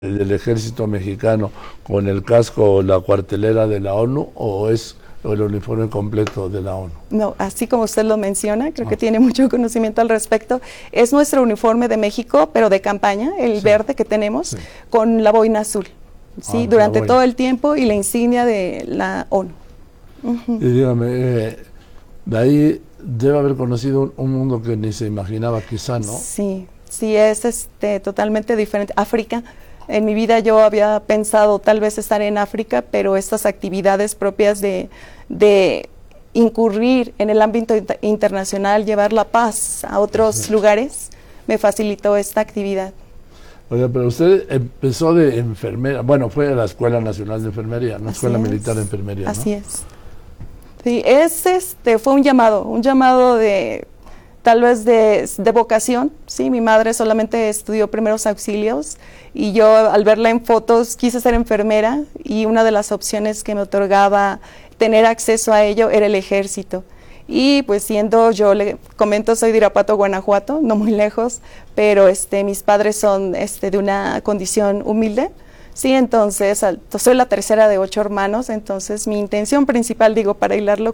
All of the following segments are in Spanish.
del ejército mexicano con el casco o la cuartelera de la ONU o es el uniforme completo de la ONU? No, así como usted lo menciona, creo que tiene mucho conocimiento al respecto. Es nuestro uniforme de México, pero de campaña, el verde que tenemos, con la boina azul, ¿sí? Durante todo el tiempo y la insignia de la ONU. Y dígame, de ahí debe haber conocido un mundo que ni se imaginaba quizá, ¿no? Sí, sí, es totalmente diferente. África. En mi vida yo había pensado tal vez estar en África, pero estas actividades propias de incurrir en el ámbito internacional, llevar la paz a otros lugares, me facilitó esta actividad. Oiga, pero usted empezó de enfermera, bueno, fue a la Escuela Nacional de Enfermería, ¿no? Escuela Militar de Enfermería, ¿no? Así es. Sí, fue un llamado de tal vez de vocación, sí, mi madre solamente estudió primeros auxilios y yo al verla en fotos quise ser enfermera y una de las opciones que me otorgaba tener acceso a ello era el ejército. Y pues yo le comento, soy de Irapuato, Guanajuato, no muy lejos, pero mis padres son de una condición humilde. Sí, entonces soy la tercera de 8 hermanos, entonces mi intención principal, para hilarlo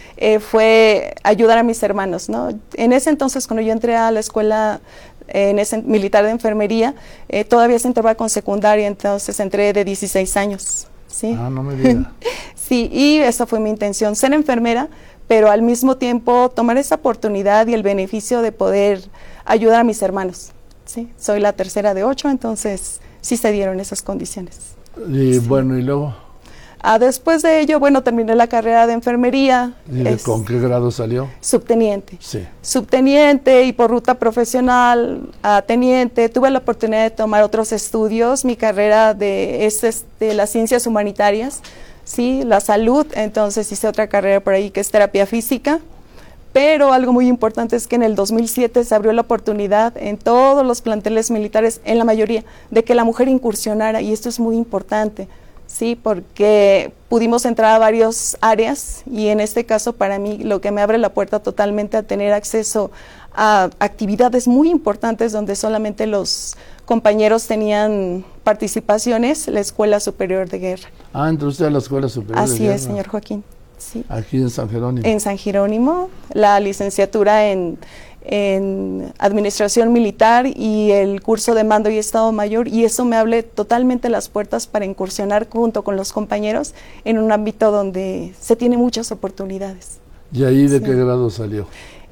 fue ayudar a mis hermanos, ¿no? En ese entonces, cuando yo entré a la escuela militar de enfermería, todavía se entraba con secundaria, entonces entré de 16 años, ¿sí? Ah, no me diga. Sí, y esa fue mi intención, ser enfermera, pero al mismo tiempo tomar esa oportunidad y el beneficio de poder ayudar a mis hermanos, ¿sí? Soy la tercera de 8, entonces sí se dieron esas condiciones. Y bueno, ¿y luego? Después de ello, terminé la carrera de enfermería. ¿Y con qué grado salió? Subteniente. Sí. Subteniente y por ruta profesional a teniente. Tuve la oportunidad de tomar otros estudios. Mi carrera es las ciencias humanitarias, sí, la salud. Entonces hice otra carrera por ahí que es terapia física. Pero algo muy importante es que en el 2007 se abrió la oportunidad en todos los planteles militares, en la mayoría, de que la mujer incursionara, y esto es muy importante, ¿sí? Porque pudimos entrar a varias áreas, y en este caso para mí lo que me abre la puerta totalmente a tener acceso a actividades muy importantes donde solamente los compañeros tenían participaciones, la Escuela Superior de Guerra. Ah, entró usted a la Escuela Superior de Guerra. Así es, señor Joaquín. Sí. Aquí en San Jerónimo. En San Jerónimo, la licenciatura en Administración Militar y el curso de Mando y Estado Mayor, y eso me abre totalmente las puertas para incursionar junto con los compañeros en un ámbito donde se tiene muchas oportunidades. ¿Y ahí de qué grado salió?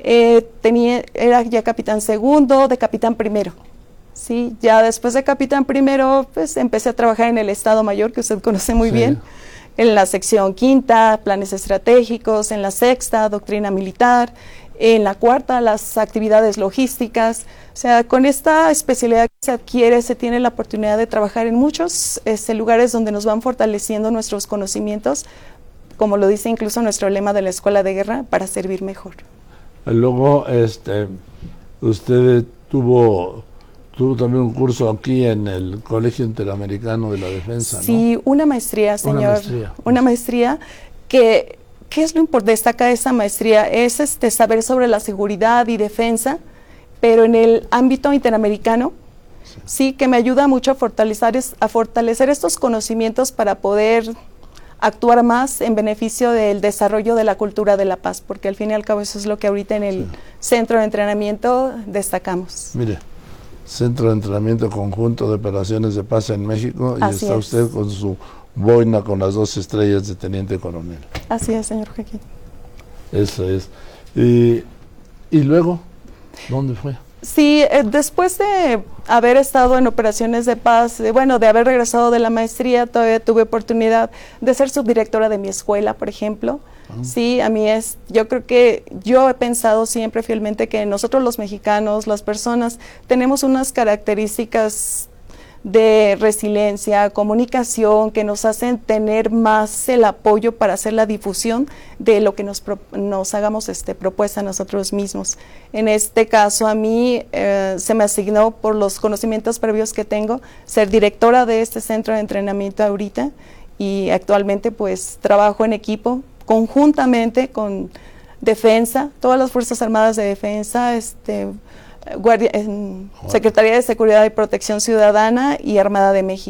Era ya capitán segundo, de capitán primero. Sí, ya después de capitán primero, pues empecé a trabajar en el Estado Mayor, que usted conoce muy bien. En la sección quinta, planes estratégicos, en la sexta, doctrina militar, en la cuarta, las actividades logísticas. O sea, con esta especialidad que se adquiere, se tiene la oportunidad de trabajar en muchos lugares donde nos van fortaleciendo nuestros conocimientos, como lo dice incluso nuestro lema de la Escuela de Guerra, para servir mejor. Luego, usted tuvo también un curso aquí en el Colegio Interamericano de la Defensa, ¿no? Sí, una maestría, señor. Una maestría que, ¿qué es lo importante? Destaca esa maestría, es saber sobre la seguridad y defensa, pero en el ámbito interamericano, sí, que me ayuda mucho a fortalecer estos conocimientos para poder actuar más en beneficio del desarrollo de la cultura de la paz, porque al fin y al cabo eso es lo que ahorita en el centro de entrenamiento destacamos. Mire, Centro de Entrenamiento Conjunto de Operaciones de Paz en México, y así está es. usted con su boina con las 2 estrellas de teniente coronel. Así es, señor Joaquín. Eso es. Y luego, ¿dónde fue? Sí, después de haber estado en operaciones de paz, de haber regresado de la maestría, todavía tuve oportunidad de ser subdirectora de mi escuela, por ejemplo. Sí, yo creo que yo he pensado siempre fielmente que nosotros los mexicanos, las personas, tenemos unas características de resiliencia, comunicación, que nos hacen tener más el apoyo para hacer la difusión de lo que nos hagamos propuesta a nosotros mismos. En este caso a mí se me asignó, por los conocimientos previos que tengo, ser directora de este centro de entrenamiento ahorita, y actualmente pues trabajo en equipo conjuntamente con Defensa, todas las Fuerzas Armadas de Defensa, Secretaría de Seguridad y Protección Ciudadana y Armada de México.